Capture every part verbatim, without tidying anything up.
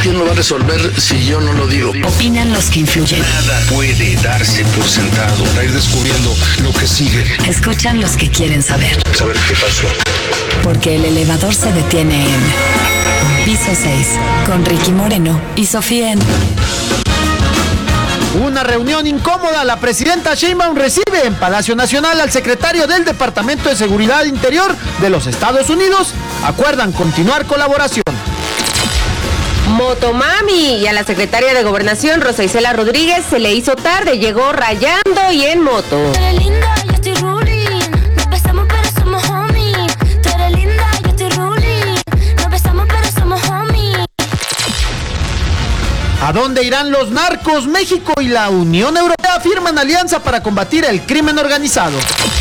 ¿Quién lo va a resolver si yo no lo digo? Opinan los que influyen. Nada puede darse por sentado. Para ir descubriendo lo que sigue. Escuchan los que quieren saber. Saber qué pasó. Porque el elevador se detiene en Piso seis, con Ricky Moreno y Sofía en... Una reunión incómoda. La presidenta Sheinbaum recibe en Palacio Nacional al secretario del Departamento de Seguridad Interior de los Estados Unidos. Acuerdan continuar colaboración. Motomami y a la secretaria de Gobernación, Rosa Isela Rodríguez, se le hizo tarde, llegó rayando y en moto. ¿A dónde irán los narcos? México y la Unión Europea firman alianza para combatir el crimen organizado.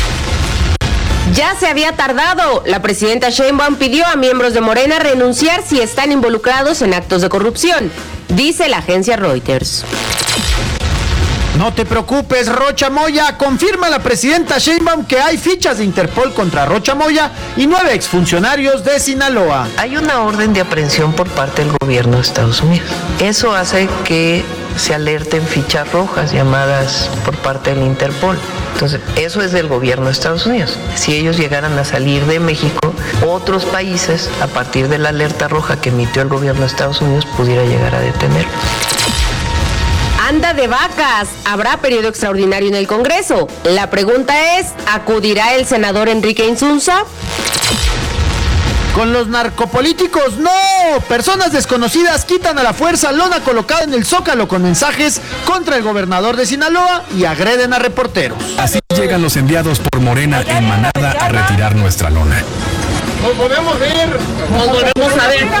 Ya se había tardado. La presidenta Sheinbaum pidió a miembros de Morena renunciar si están involucrados en actos de corrupción, dice la agencia Reuters. No te preocupes, Rocha Moya. Confirma la presidenta Sheinbaum que hay fichas de Interpol contra Rocha Moya y nueve exfuncionarios de Sinaloa. Hay una orden de aprehensión por parte del gobierno de Estados Unidos. Eso hace que se alerten fichas rojas llamadas por parte del Interpol. Entonces, eso es del gobierno de Estados Unidos. Si ellos llegaran a salir de México, otros países, a partir de la alerta roja que emitió el gobierno de Estados Unidos, pudiera llegar a detenerlos. Anda de vacas. ¿Habrá periodo extraordinario en el Congreso? La pregunta es, ¿acudirá el senador Enrique Insunza? Con los narcopolíticos, ¡no! Personas desconocidas quitan a la fuerza lona colocada en el Zócalo con mensajes contra el gobernador de Sinaloa y agreden a reporteros. Así llegan los enviados por Morena en manada a retirar nuestra lona. Nos volvemos a ver. Nos volvemos a ver.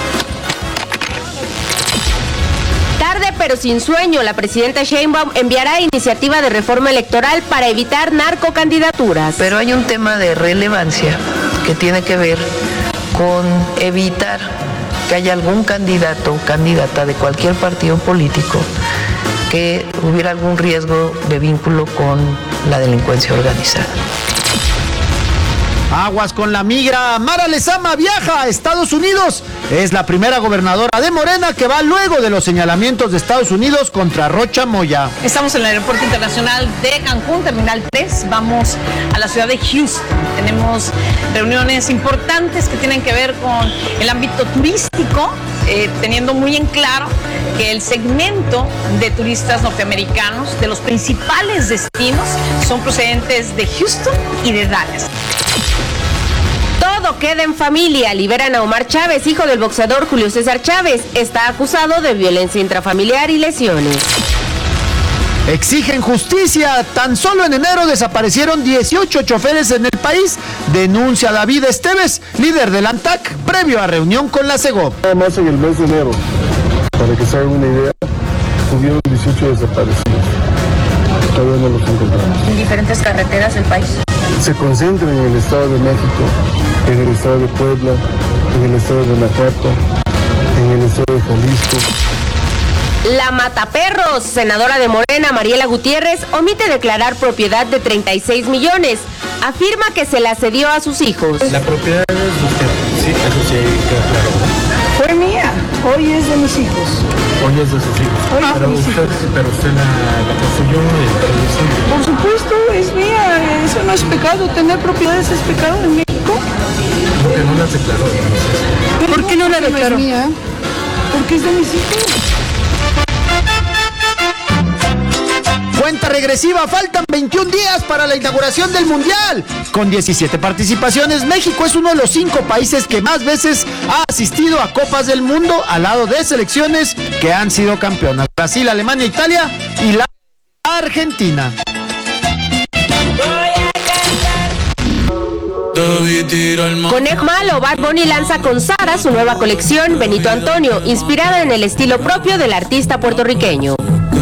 Tarde pero sin sueño, la presidenta Sheinbaum enviará iniciativa de reforma electoral para evitar narcocandidaturas. Pero hay un tema de relevancia que tiene que ver con evitar que haya algún candidato o candidata de cualquier partido político que hubiera algún riesgo de vínculo con la delincuencia organizada. Aguas con la migra. Mara Lezama viaja a Estados Unidos. Es la primera gobernadora de Morena que va luego de los señalamientos de Estados Unidos contra Rocha Moya. Estamos en el Aeropuerto Internacional de Cancún, Terminal tres. Vamos a la ciudad de Houston. Tenemos reuniones importantes que tienen que ver con el ámbito turístico, eh, teniendo muy en claro que el segmento de turistas norteamericanos de los principales destinos son procedentes de Houston y de Dallas. Todo queda en familia. Liberan a Omar Chávez, hijo del boxeador Julio César Chávez. Está acusado de violencia intrafamiliar y lesiones. Exigen justicia. Tan solo en enero desaparecieron dieciocho choferes en el país. Denuncia David Esteves, líder del ANTAC, previo a reunión con la SEGOP. Nada más en el mes de enero, para que se hagan una idea, hubieron dieciocho desaparecidos. Todavía no los encontramos. En diferentes carreteras del país. Se concentran en el Estado de México, en el Estado de Puebla, en el Estado de Guanajuato, en el Estado de Jalisco. La Mataperros, senadora de Morena, Mariela Gutiérrez, omite declarar propiedad de treinta y seis millones. Afirma que se la cedió a sus hijos. La propiedad es de usted, sí, eso sí queda claro. Fue mía, hoy es de mis hijos. Hoy es de sus hijos. Hoy pero, es de mis usted, hijos. pero usted la, la construyó y Por supuesto, es mía. Eso no es pecado. Tener propiedades es pecado en México. porque no las declaró. Entonces. ¿Por qué no la declaró? No es mía, porque es de mis hijos. Cuenta regresiva, faltan veintiún días para la inauguración del Mundial. Con diecisiete participaciones, México es uno de los cinco países que más veces ha asistido a Copas del Mundo al lado de selecciones que han sido campeonas. Brasil, Alemania, Italia y la Argentina. Conejo Malo, Bad Bunny lanza con Sara su nueva colección Benito Antonio, inspirada en el estilo propio del artista puertorriqueño.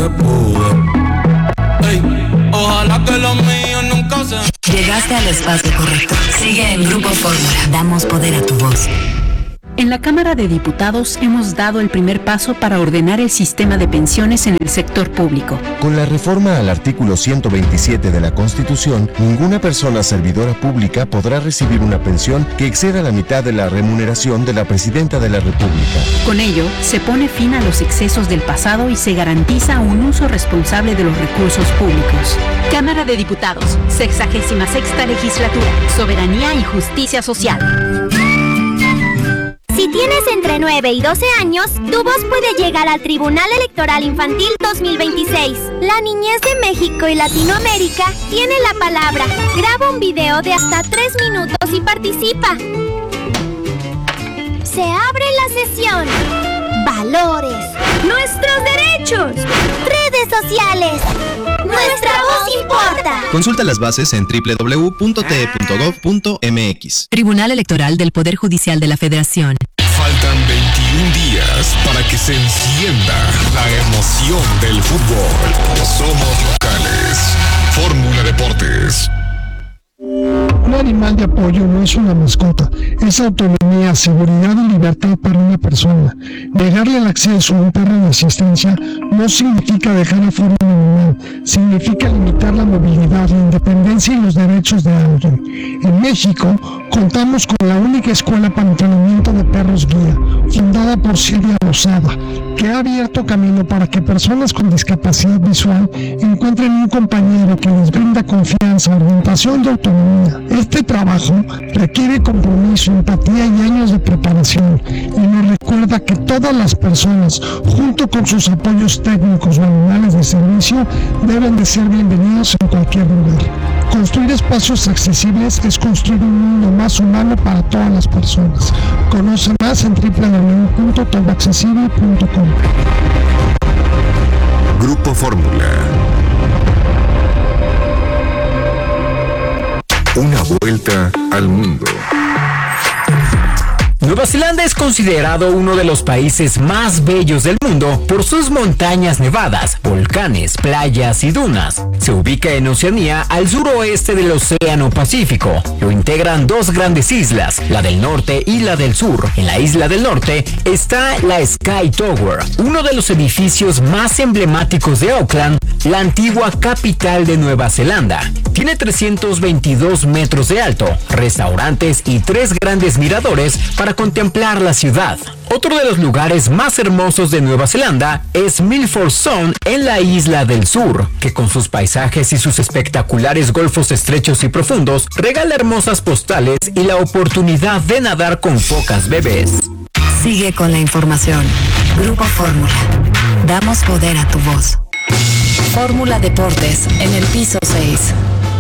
Ojalá que los míos nunca se... Llegaste al espacio correcto. Sigue en Grupo Fórmula. Damos poder a tu voz. En la Cámara de Diputados hemos dado el primer paso para ordenar el sistema de pensiones en el sector público. Con la reforma al artículo ciento veintisiete de la Constitución, ninguna persona servidora pública podrá recibir una pensión que exceda la mitad de la remuneración de la Presidenta de la República. Con ello, se pone fin a los excesos del pasado y se garantiza un uso responsable de los recursos públicos. Cámara de Diputados, sexagésima sexta legislatura, soberanía y justicia social. Si tienes entre nueve y doce años, tu voz puede llegar al Tribunal Electoral Infantil dos mil veintiséis. La niñez de México y Latinoamérica tiene la palabra. Graba un video de hasta tres minutos y participa. Se abre la sesión. Valores. Nuestros derechos. Redes sociales. Nuestra voz importa. Consulta las bases en doble u doble u doble u punto t e punto gov punto m x. Tribunal Electoral del Poder Judicial de la Federación. Faltan veintiún días para que se encienda la emoción del fútbol. Somos locales. Fórmula Deportes. Un animal de apoyo no es una mascota, es autonomía, seguridad y libertad para una persona. Negarle el acceso a un perro de asistencia no significa dejar afuera un animal, significa limitar la movilidad, la independencia y los derechos de alguien. En México contamos con la única escuela para entrenamiento de perros guía, fundada por Silvia Rosada, que ha abierto camino para que personas con discapacidad visual encuentren un compañero que les brinda confianza, orientación y autonomía. Este trabajo requiere compromiso, empatía y años de preparación, y nos recuerda que todas las personas, junto con sus apoyos técnicos o animales de servicio, deben de ser bienvenidos en cualquier lugar. Construir espacios accesibles es construir un mundo más humano para todas las personas. Conoce más en doble u doble u doble u punto todo accesible punto com. Grupo Fórmula. Una vuelta al mundo. Nueva Zelanda es considerado uno de los países más bellos del mundo por sus montañas nevadas, volcanes, playas y dunas. Se ubica en Oceanía, al suroeste del Océano Pacífico. Lo integran dos grandes islas, la del norte y la del sur. En la isla del norte está la Sky Tower, uno de los edificios más emblemáticos de Auckland, la antigua capital de Nueva Zelanda. Tiene trescientos veintidós metros de alto, restaurantes y tres grandes miradores para contemplar la ciudad. Otro de los lugares más hermosos de Nueva Zelanda es Milford Sound en la isla del sur, que con sus paisajes y sus espectaculares golfos estrechos y profundos regala hermosas postales y la oportunidad de nadar con focas bebés. Sigue con la información. Grupo Fórmula. Damos poder a tu voz. Fórmula Deportes en el piso seis.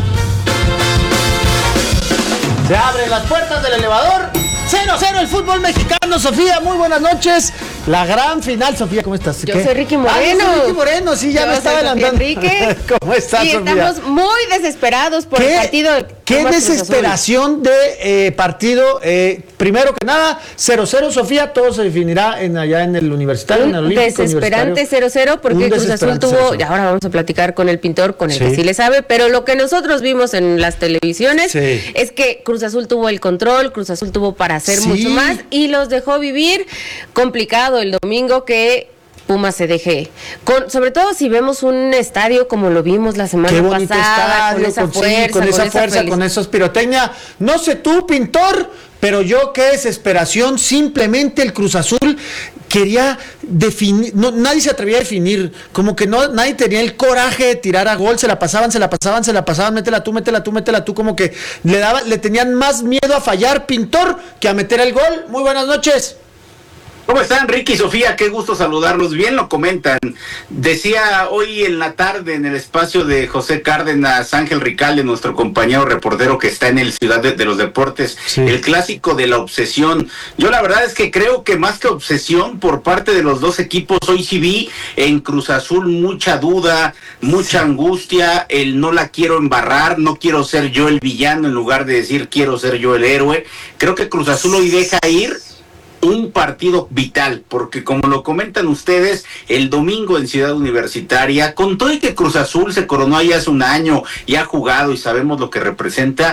Se abren las puertas del elevador. cero cero el fútbol mexicano. Sofía, muy buenas noches. La gran final. Sofía, ¿cómo estás? Yo ¿Qué? soy Ricky Moreno. Ah, yo soy Ricky Moreno, sí, ya Yo me estaba adelantando. Enrique. ¿Cómo estás, sí, Sofía? Estamos muy desesperados por ¿Qué, el partido. Qué desesperación de eh, partido. Eh, primero que nada, cero cero, Sofía. Todo se definirá en, allá en el Universitario, Un en el Olímpico desesperante cero cero porque Un Cruz Azul tuvo, cero cero. y ahora vamos a platicar con el pintor, con el Sí. que sí le sabe, pero lo que nosotros vimos en las televisiones Sí. es que Cruz Azul tuvo el control, Cruz Azul tuvo para hacer Sí. mucho más y los dejó vivir. Complicado el domingo que Pumas se deje, con, sobre todo si vemos un estadio como lo vimos la semana Qué bonito pasada, estadio, con esa con, sí, fuerza, con esa fuerza, felic- con esos pirotecnia. No sé tú, pintor, pero yo qué desesperación. Simplemente el Cruz Azul quería definir, no, nadie se atrevía a definir, como que no, nadie tenía el coraje de tirar a gol, se la pasaban, se la pasaban, se la pasaban, métela tú, métela tú, métela tú, como que le daba, le tenían más miedo a fallar, pintor, que a meter el gol. Muy buenas noches. ¿Cómo están, Ricky y Sofía? Qué gusto saludarlos. Bien lo comentan. Decía hoy en la tarde en el espacio de José Cárdenas, Ángel Ricalde, nuestro compañero reportero que está en el Ciudad de, de los Deportes, sí. El clásico de la obsesión. Yo la verdad es que creo que más que obsesión por parte de los dos equipos, hoy sí vi en Cruz Azul mucha duda, mucha angustia, el no la quiero embarrar, no quiero ser yo el villano en lugar de decir quiero ser yo el héroe. Creo que Cruz Azul hoy deja ir un partido vital, porque como lo comentan ustedes, el domingo en Ciudad Universitaria, con todo y que Cruz Azul se coronó ahí hace un año y ha jugado y sabemos lo que representa,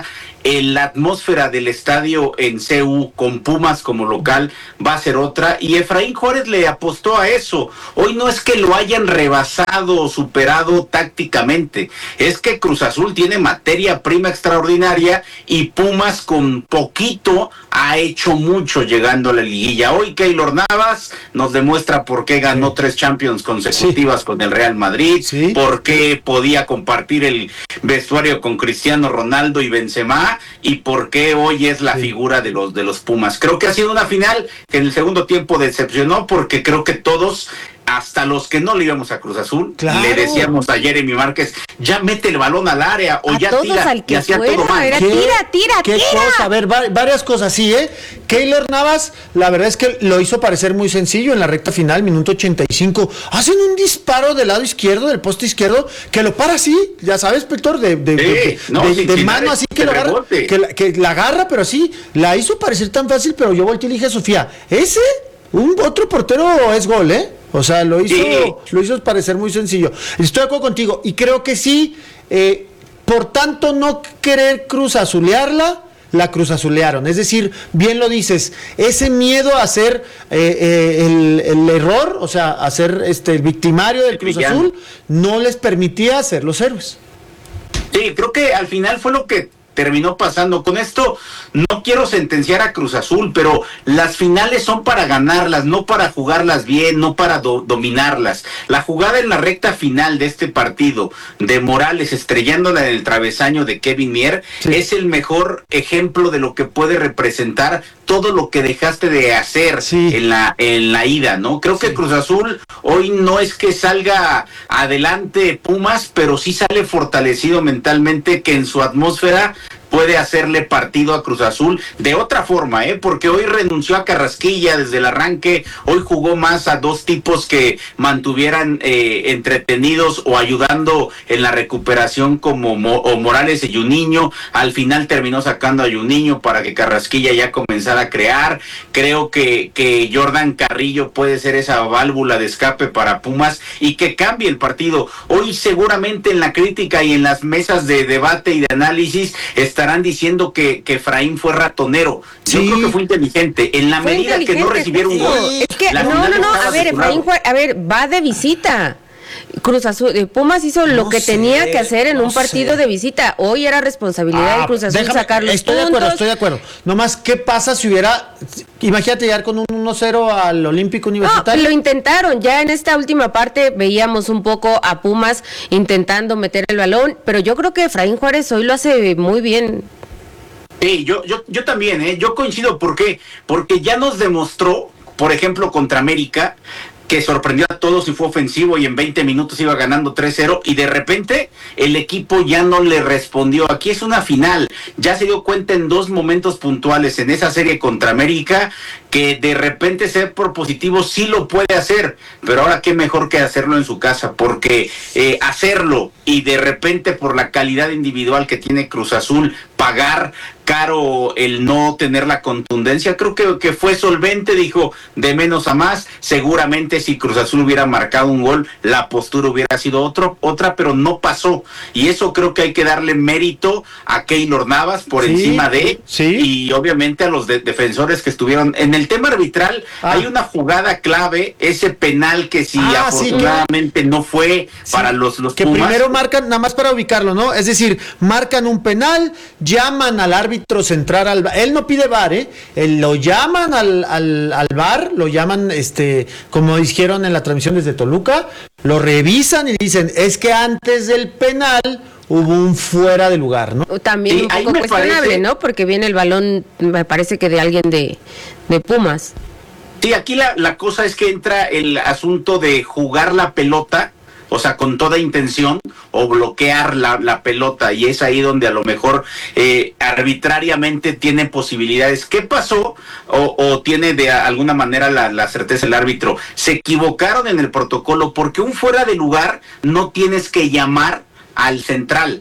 la atmósfera del estadio en C U con Pumas como local va a ser otra, y Efraín Juárez le apostó a eso. Hoy no es que lo hayan rebasado o superado tácticamente, es que Cruz Azul tiene materia prima extraordinaria y Pumas con poquito ha hecho mucho llegando a la liguilla. Hoy Keylor Navas nos demuestra por qué ganó sí. tres Champions consecutivas sí. con el Real Madrid, sí. por qué podía compartir el vestuario con Cristiano Ronaldo y Benzema, y por qué hoy es la sí. figura de los de los Pumas. Creo que ha sido una final que en el segundo tiempo decepcionó, porque creo que todos, hasta los que no le íbamos a Cruz Azul, claro. le decíamos a Jeremy Márquez, ya mete el balón al área, o a ya todos tira, al que y hacía fuera, todo mal. Era, tira, tira, ¿Qué tira. cosa? A ver, va, varias cosas, sí, ¿eh? Keylor Navas, la verdad es que lo hizo parecer muy sencillo en la recta final, minuto ochenta y cinco. Hacen un disparo del lado izquierdo, del poste izquierdo, que lo para así, ya sabes, Víctor, de, de, sí, de, no, de, sí, de sí, mano, así que lo agarra, que la, que la agarra, pero así, la hizo parecer tan fácil, pero yo volteé y le dije a Sofía, ese, un otro portero es gol, ¿eh? O sea, lo hizo, sí. lo hizo parecer muy sencillo. Estoy de acuerdo contigo, y creo que sí, eh, por tanto no querer Cruz Azulearla, la Cruz Azulearon. Es decir, bien lo dices, ese miedo a hacer eh, eh, el, el error, o sea, a ser este, el victimario del Cruz Azul, no les permitía ser los héroes. Sí, creo que al final fue lo que terminó pasando. Con esto no quiero sentenciar a Cruz Azul, pero las finales son para ganarlas, no para jugarlas bien, no para do- dominarlas. La jugada en la recta final de este partido de Morales estrellándola en el travesaño de Kevin Mier sí. es el mejor ejemplo de lo que puede representar todo lo que dejaste de hacer sí. en la en la ida, ¿no? Creo sí. que Cruz Azul hoy no es que salga adelante Pumas, pero sí sale fortalecido mentalmente, que en su atmósfera puede hacerle partido a Cruz Azul de otra forma, ¿eh? Porque hoy renunció a Carrasquilla desde el arranque, hoy jugó más a dos tipos que mantuvieran eh, entretenidos o ayudando en la recuperación como Mo- o Morales y Juninho. Al final terminó sacando a Juninho para que Carrasquilla ya comenzara a crear. Creo que, que Jordan Carrillo puede ser esa válvula de escape para Pumas y que cambie el partido. Hoy seguramente en la crítica y en las mesas de debate y de análisis está estarán diciendo que, que Efraín fue ratonero. Yo sí. creo que fue inteligente. En la fue medida que no recibiera un gol. Es que, no, no, no, a ver, Efraín fue, a ver, va de visita. Cruz Azul, Pumas hizo no lo que sé, tenía que hacer en no un partido sé. de visita. Hoy era responsabilidad ah, de Cruz Azul déjame, sacar los estoy puntos. de acuerdo, estoy de acuerdo. Nomás, ¿qué pasa si hubiera, imagínate llegar con un uno cero al Olímpico Universitario? No, lo intentaron. Ya en esta última parte veíamos un poco a Pumas intentando meter el balón, pero yo creo que Efraín Juárez hoy lo hace muy bien. Sí, yo, yo, yo también, ¿eh? Yo coincido. ¿Por qué? Porque ya nos demostró, por ejemplo, contra América, que sorprendió a todos y fue ofensivo y en veinte minutos iba ganando tres cero y de repente el equipo ya no le respondió. Aquí es una final, ya se dio cuenta en dos momentos puntuales en esa serie contra América que de repente ser por positivo sí lo puede hacer, pero ahora qué mejor que hacerlo en su casa, porque eh, hacerlo y de repente por la calidad individual que tiene Cruz Azul pagar caro el no tener la contundencia, creo que, que fue solvente, dijo de menos a más. Seguramente si Cruz Azul hubiera marcado un gol, la postura hubiera sido otro, otra, pero no pasó, y eso creo que hay que darle mérito a Keylor Navas por sí, encima de, sí. y obviamente a los de, defensores que estuvieron. En el tema arbitral ah. hay una jugada clave, ese penal que si ah, afortunadamente sí, que... no fue sí. para los, los que Pumas. Primero marcan, nada más para ubicarlo, ¿no? Es decir, marcan un penal, llaman al árbitro central, al, él no pide V A R, ¿eh? Él lo llaman al, al, al V A R, lo llaman, este, como dijeron en la transmisión desde Toluca, lo revisan y dicen, es que antes del penal hubo un fuera de lugar, ¿no? También sí, un poco cuestionable, parece... ¿no? Porque viene el balón, me parece que de alguien de, de Pumas. Sí, aquí la, la cosa es que entra el asunto de jugar la pelota, o sea, con toda intención, o bloquear la, la pelota, y es ahí donde a lo mejor eh, arbitrariamente tiene posibilidades. ¿Qué pasó? O, o tiene de alguna manera la, la certeza el árbitro. Se equivocaron en el protocolo, porque un fuera de lugar no tienes que llamar al central.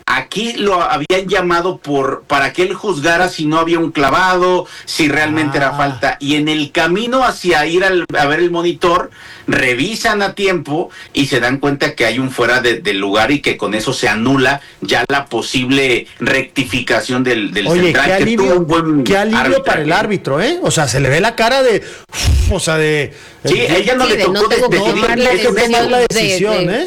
Aquí lo habían llamado por para que él juzgara si no había un clavado, si realmente ah. era falta. Y en el camino hacia ir al, a ver el monitor, revisan a tiempo y se dan cuenta que hay un fuera de, del lugar y que con eso se anula ya la posible rectificación del, del Oye, central. qué alivio, buen qué alivio para el árbitro, ¿eh? O sea, se le ve la cara de... O sea, de... Sí, ella no sí, le tocó de, no de, tomar la decisión, la decisión de, ¿eh?